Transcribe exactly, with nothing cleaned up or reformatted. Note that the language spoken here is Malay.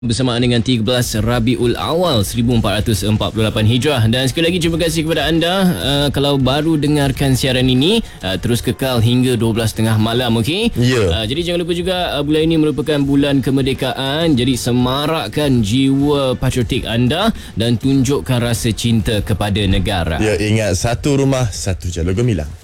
Bersamaan dengan tiga belas Rabiul Awal seribu empat ratus empat puluh lapan Hijrah. Dan sekali lagi terima kasih kepada anda uh, kalau baru dengarkan siaran ini, uh, terus kekal hingga dua belas tiga puluh malam, okey? Ya. Yeah. Uh, jadi jangan lupa juga uh, bulan ini merupakan bulan kemerdekaan. Jadi semarakkan jiwa patriotik anda dan tunjukkan rasa cinta kepada negara. Ya, ingat satu rumah satu jalur gemilang.